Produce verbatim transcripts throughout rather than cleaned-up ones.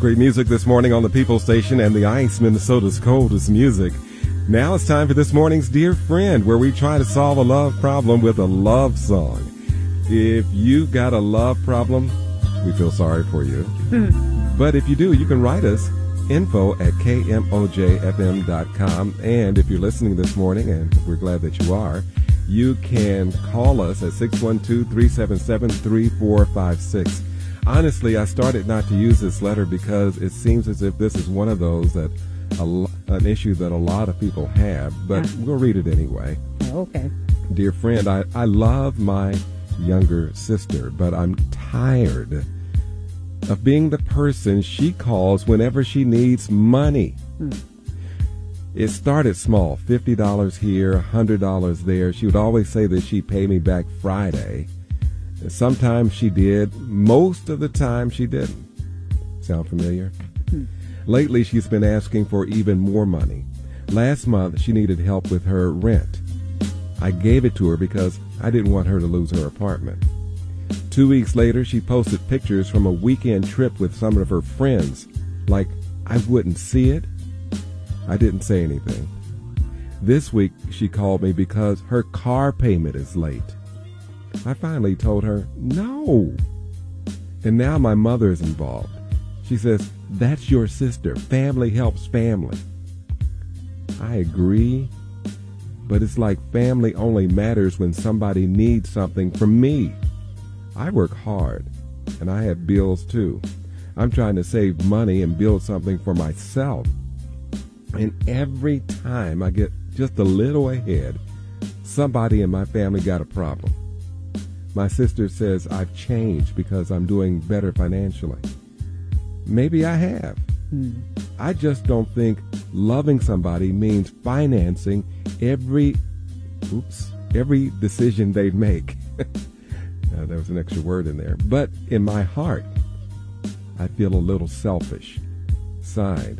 Great music this morning on the People Station and the Ice, Minnesota's coldest music. Now it's time for this morning's Dear Friend, where we try to solve a love problem with a love song. If you've got a love problem, we feel sorry for you. But if you do, you can write us info at k m o j f m dot com. And if you're listening this morning, and we're glad that you are, you can call us at six one two, three seven seven, three four five six. Honestly, I started not to use this letter because it seems as if this is one of those that a, an issue that a lot of people have, but we'll read it anyway. Okay. Dear friend, I, I love my younger sister, but I'm tired of being the person she calls whenever she needs money. Hmm. It started small, fifty dollars here, one hundred dollars there. She would always say that she'd pay me back Friday. Sometimes she did. Most of the time she didn't. Sound familiar? Hmm. Lately, she's been asking for even more money. Last month, she needed help with her rent. I gave it to her because I didn't want her to lose her apartment. Two weeks later, she posted pictures from a weekend trip with some of her friends. Like, I wouldn't see it. I didn't say anything. This week, she called me because her car payment is late. I finally told her, no. And now my mother is involved. She says, that's your sister. Family helps family. I agree, but it's like family only matters when somebody needs something from me. I work hard, and I have bills too. I'm trying to save money and build something for myself. And every time I get just a little ahead, somebody in my family got a problem. My sister says I've changed because I'm doing better financially. Maybe I have. Mm. I just don't think loving somebody means financing every, oops, every decision they make. uh, there was an extra word in there. But in my heart, I feel a little selfish. Signed,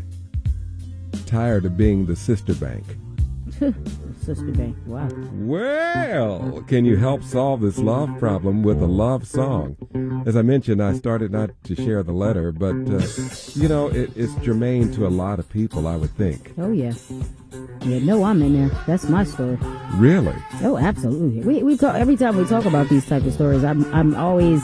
tired of being the sister bank. Sister bank, wow. Well, can you help solve this love problem with a love song? As I mentioned, I started not to share the letter, but, uh, you know, it, it's germane to a lot of people, I would think. Oh, yeah. Yeah, no, I'm in there. That's my story. Really? Oh, absolutely. We we talk every time we talk about these type of stories. I'm I'm always,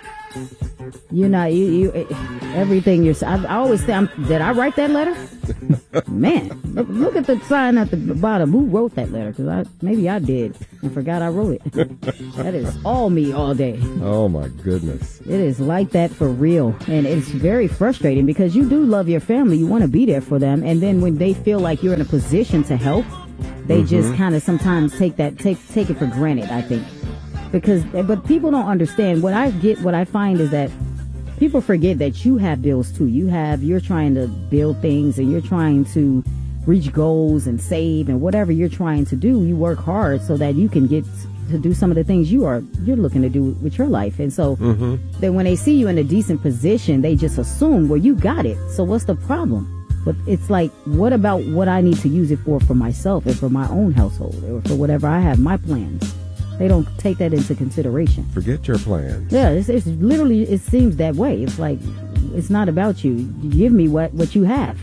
you know, you you everything you're. I, I always say, I'm, did I write that letter? Man, look, look at the sign at the bottom. Who wrote that letter? Because I maybe I did and forgot I wrote it. That is all me all day. Oh my goodness. It is like that for real, and it's very frustrating because you do love your family. You want to be there for them, and then when they feel like you're in a position to help, they mm-hmm. just kind of sometimes take that take take it for granted. I think because but people don't understand. What I get, what I find is that people forget that you have bills too. You have, you're trying to build things and you're trying to reach goals and save and whatever you're trying to do, you work hard so that you can get to do some of the things you are, you're looking to do with your life. And so mm-hmm. then when they see you in a decent position, they just assume, well, you got it. So what's the problem? But it's like, what about what I need to use it for, for myself and for my own household or for whatever I have, my plans? They don't take that into consideration. Forget your plans. Yeah, it's, it's literally, it seems that way. It's like, it's not about you. Give me what, what you have.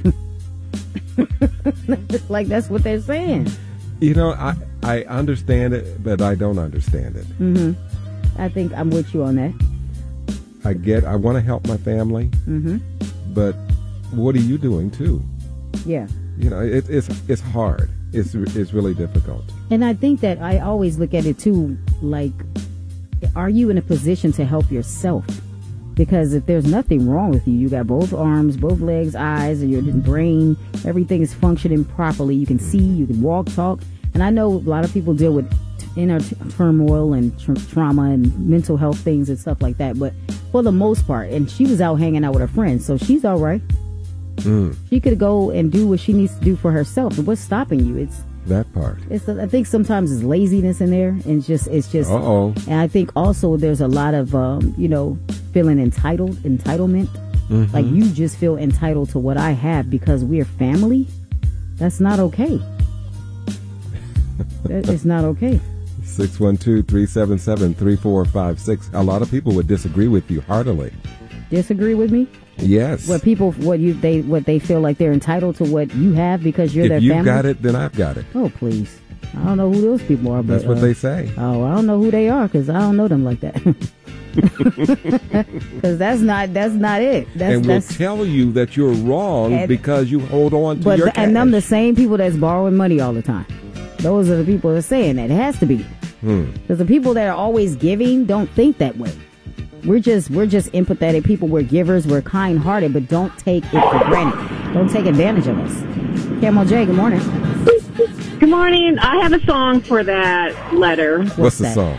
It's like, that's what they're saying. You know, I, I understand it, but I don't understand it. Mm-hmm. I think I'm with you on that. I get, I want to help my family, mm-hmm. but what are you doing too? Yeah. You know, it, it's it's hard. It's it's really difficult. And I think that I always look at it too, like, are you in a position to help yourself? Because if there's nothing wrong with you, you got both arms, both legs, eyes, and your brain, everything is functioning properly. You can see, you can walk, talk. And I know a lot of people deal with inner t- turmoil and tra- trauma and mental health things and stuff like that. But for the most part, and she was out hanging out with her friends, so she's all right. Mm. She could go and do what she needs to do for herself. And what's stopping you? It's that part. It's I think sometimes it's laziness in there, and just it's just. Uh oh. And I think also there's a lot of um, you know, feeling entitled, entitlement. Mm-hmm. Like you just feel entitled to what I have because we're family. That's not okay. It's not okay. six one two, three seven seven, three four five six. A lot of people would disagree with you heartily. disagree with me? Yes. What people, what you, they, what they feel like they're entitled to what you have because you're if their you've family. If you've got it, then I've got it. Oh, please. I don't know who those people are, but that's what uh, they say. Oh, I don't know who they are because I don't know them like that. Because that's not that's not it. That's, and that's, will tell you that you're wrong and, because you hold on to but your the, cash. And them the same people that's borrowing money all the time. Those are the people that are saying that. It has to be. Hmm. Because the people that are always giving don't think that way. We're just we're just empathetic people. We're givers. We're kind-hearted, but don't take it for granted. Don't take advantage of us. Camo J, good morning. Good morning. I have a song for that letter. What's, What's the that? song?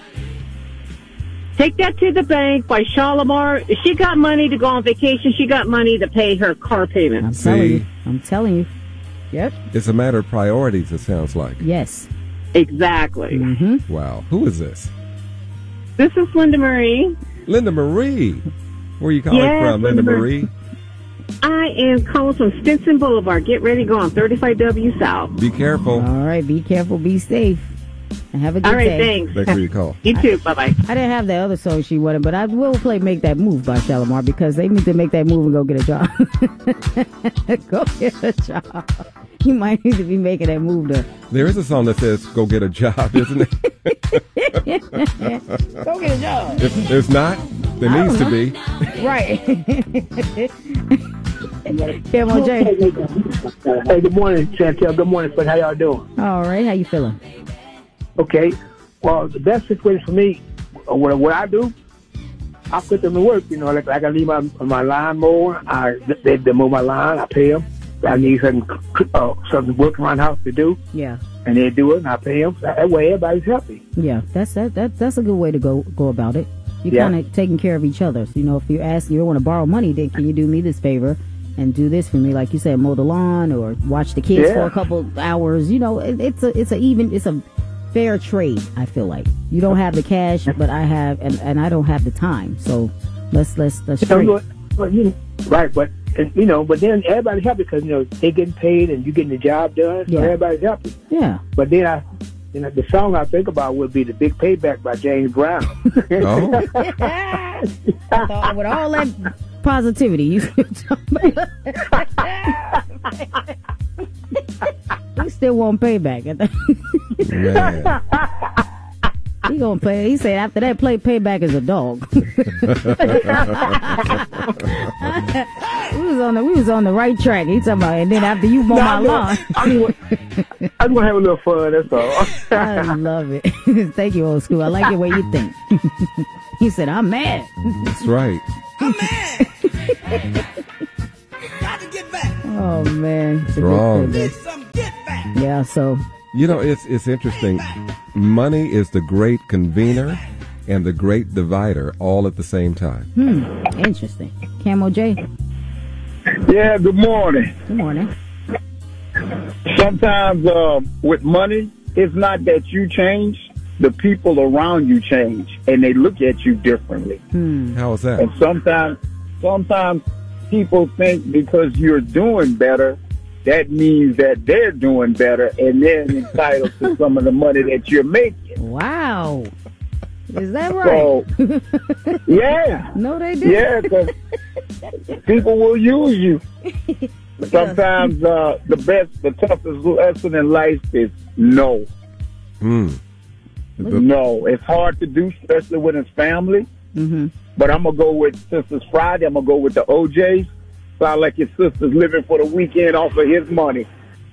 Take That to the Bank by Shalimar. If she got money to go on vacation, she got money to pay her car payment. I'm telling See? you. I'm telling you. Yep. It's a matter of priorities, it sounds like. Yes. Exactly. Mm-hmm. Wow. Who is this? This is Linda Marie. Linda Marie. Where are you calling Yes, from, Linda Linda Marie? I am calling from Stinson Boulevard. Get ready to go on thirty-five W South. Be careful. All right. Be careful. Be safe. And have a good All right, day. thanks. Thanks for your call. You too. Bye-bye. I didn't have that other song she wanted, but I will play Make That Move by Shalimar because they need to make that move and go get a job. Go get a job. You might need to be making that move to There is a song that says, go get a job, isn't it? go get a job. If there's not, there I needs to don't be. Right. Camo J. Hey, good morning, Chantel. Good morning, friend. How y'all doing? All right. How you feeling? Okay. Well, the best situation for me, uh, what, what I do, I put them to work. You know, like, like I leave my my lawn mower. I they, they mow my lawn. I pay them. I need something uh, something work around the house to do, Yeah. and they do it, and I pay them. That way, everybody's happy. Yeah. That's that, that that's a good way to go go about it. You're Yeah. kind of taking care of each other. So, you know, if you ask, you don't want to borrow money, then can you do me this favor and do this for me? Like you said, mow the lawn or watch the kids Yeah. for a couple hours. You know, it, it's a it's a even it's a fair trade. I feel like you don't have the cash, but I have, and, and I don't have the time. So let's let's let's You trade. know, but, you know, right, but and, you know, but then everybody's happy because you know they getting paid and you getting the job done. So Yeah. everybody's happy. Yeah. But then I, you know, the song I think about would be "The Big Payback" by James Brown. Oh, I thought with all that positivity, you still talking about. We still want payback. man. He gonna play. He said after that, play payback as a dog. we was on the we was on the right track. He talking about, and then after you mow my No, lawn. I just want- I just want to have a little fun. That's all. I love it. Thank you, old school. I like the way you think. He said, "I'm mad." That's right. Got to get back. Oh man, it's a good Wrong. payback. Get some get back. Yeah. So You know, it's it's interesting. Money is the great convener and the great divider all at the same time. Hmm. Interesting. Camo J. Yeah, good morning. Good morning. Sometimes uh, with money, it's not that you change, the people around you change, and they look at you differently. Hmm. How is that? And sometimes, sometimes people think because you're doing better, that means that they're doing better, and they're entitled to some of the money that you're making. Wow. Is that right? So, yeah. No, they didn't. Yeah, because people will use you. Sometimes uh, the best, the toughest lesson in life is no. Mm. The- No. It's hard to do, especially when it's family. Mm-hmm. But I'm going to go with Sisters Friday. I'm going to go with the O Js. Sound like his sister's living for the weekend off of his money.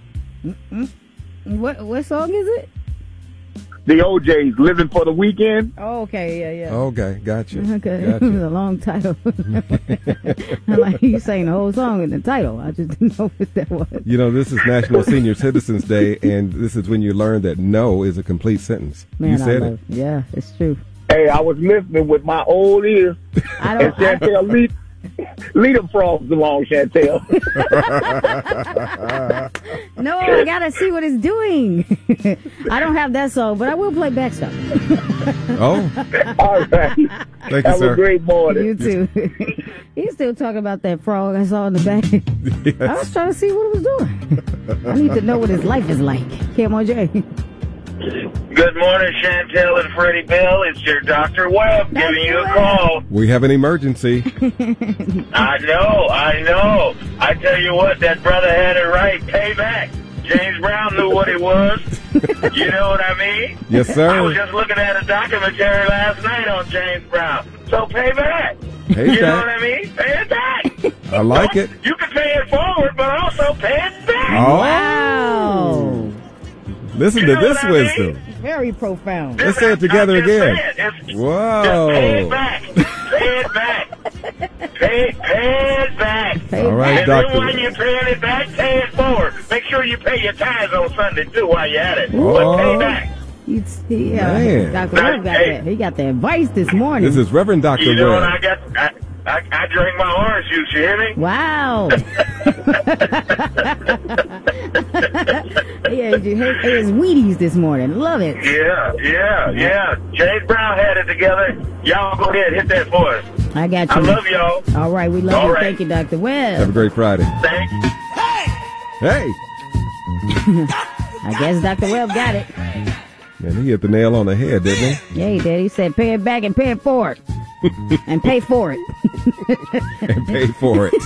What what song is it? The O Js living for the weekend. Oh, okay, yeah, yeah. okay, gotcha. Okay, it was Gotcha. a long title. Like you saying the whole song in the title. I just didn't know what that was. You know, this is National Senior Citizens Day, and this is when you learn that no is a complete sentence. Man, you I said love it. Yeah, it's true. Hey, I was listening with my old ears. I And don't. I, Chantel, lead, lead them frogs along, Chantel. no, I gotta see what it's doing. I don't have that song, but I will play back stuff. Oh, All right. thank you, Have sir. a great morning. You too. He's still talking about that frog I saw in the back. I was trying to see what it was doing. I need to know what his life is like. Camo J. Good morning, Chantel and Freddie Bill. It's your Doctor Webb Doctor giving you a Webb. call. We have an emergency. I know, I know. I tell you what, that brother had it right. Payback. James Brown knew what it was. You know what I mean? Yes, sir. I was just looking at a documentary last night on James Brown. So pay back. Pay you know back. what I mean? Pay it back. I like it. You can pay it forward, but also pay it back. Oh, Wow. listen You to know this what I wisdom. mean? Very profound. Let's say it together I'm just again. saying, it's- Whoa. Just pay it back. Pay it back. Pay, pay it back. Pay All right, And Doctor then when you're paying it back, pay it forward. Make sure you pay your tithes on Sunday, too, while you're at it. Oh. But pay back. He's, he, uh, Man. Doctor Webb got Hey. that. He got the advice this morning. This is Reverend Doctor You know what I Webb. got? I, I, I drink my orange juice, you hear me? Wow. yeah, he had his Wheaties this morning. Love it. Yeah, yeah, yeah. James Brown had it together. Y'all go ahead, hit that for us. I got you. I love y'all. All right, we love All you. right. Thank you, Doctor Webb. Have a great Friday. Thanks. Hey. I guess Doctor Webb got it. Man, he hit the nail on the head, didn't he? Yeah, he did. He said, pay it back and pay it forward. and pay for it. And pay for it.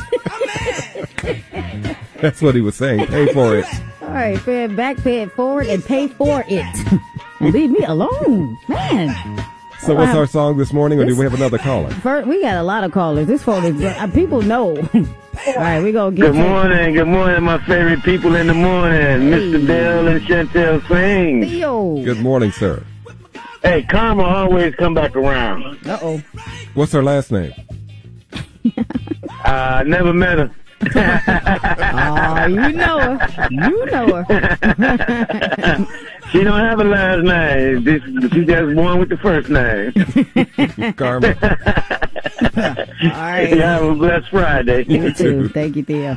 That's what he was saying. Pay for it. All right, pay it back, pay it forward, and pay for it. And leave me alone. Man. So what's our song this morning, or do This- we have another caller? First, we got a lot of callers. This phone is, uh, people know. All right, we going to get Good morning, good morning, my favorite people in the morning, Mister Bill and Chantel Singh. Theo. Good morning, sir. Hey, karma always come back around. Uh-oh. What's her last name? I uh, never met her. Oh, you know her. You know her. She don't have a last name. This, she just born with the first name. Karma. All right. You have a blessed Friday. You too. Thank you, Theo.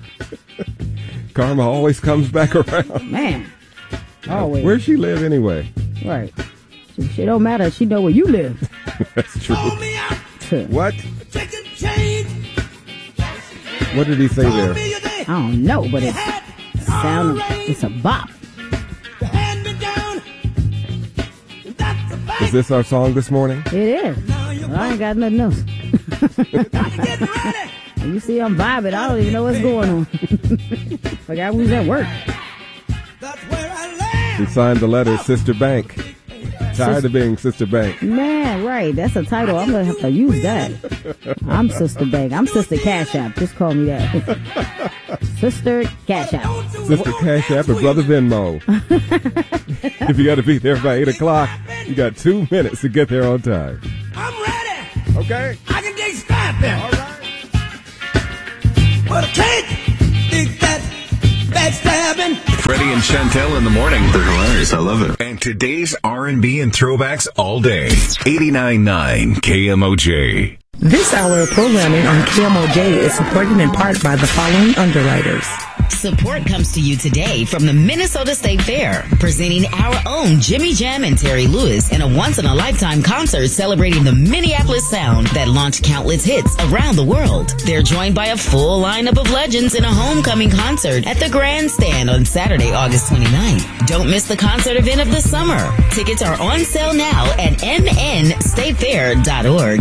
Karma always comes back around. Man. Always. Where she live anyway? Right. She, she don't matter. She know where you live. That's true. Call me out, What? chicken change. What did he say Call there? me your day. I don't know, but it's Had sound. alright. It's a bop. You had me down. That's a fact. Is this our song this morning? It is. Now you're Well, I ain't got nothing else. getting ready. And you see I'm vibing. I don't even know what's going on. Forgot we was at work. That's where I land. He signed the letter, Sister Bank. Tired of being Sister Bank. Man, right. That's a title. I'm going to have to use that. I'm Sister Bank. I'm Sister Cash App. Just call me that. Sister Cash App. Sister Cash App and Brother Venmo. If you got to be there by eight o'clock, you got two minutes to get there on time. I'm ready. Okay? I can dig scrapping. All right. But I can't dig that backstabbing. Freddie and Chantel in the morning. They're hilarious. I love it. And today's R and B and throwbacks all day. eighty-nine point nine K M O J. This hour of programming on K M O J is supported in part by the following underwriters. Support comes to you today from the Minnesota State Fair, presenting our own Jimmy Jam and Terry Lewis in a once-in-a-lifetime concert celebrating the Minneapolis sound that launched countless hits around the world. They're joined by a full lineup of legends in a homecoming concert at the Grandstand on Saturday, August twenty-ninth. Don't miss the concert event of the summer. Tickets are on sale now at m n state fair dot org.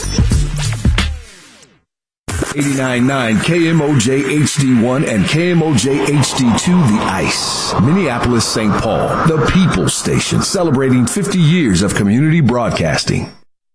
eighty-nine point nine K M O J H D one and K M O J H D two The Ice. Minneapolis, Saint Paul. The People's Station. Celebrating fifty years of community broadcasting.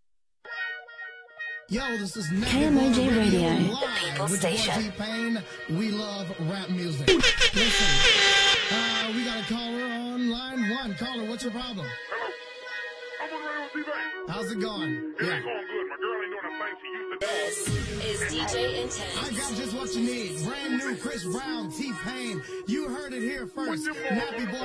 Yo, this is K M O J Radio, the People's Station. Pain. We love rap music. Listen, uh, we got a caller on line one. Caller, what's your problem? Hello. I'm on the radio with T-Bang. How's it going? It Yeah. ain't going good. My girl ain't doing that thing she used to do. This is D J Intense. I got just what you need. Brand new Chris Brown, T-Pain. You heard it here first. Nappy Boy.